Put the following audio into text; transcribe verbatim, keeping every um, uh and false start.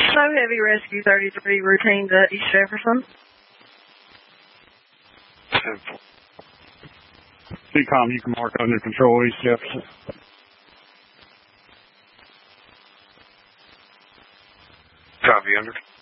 Show Heavy Rescue thirty-three routine to East Jefferson. C COM, you can mark under control East Jefferson. Copy, under.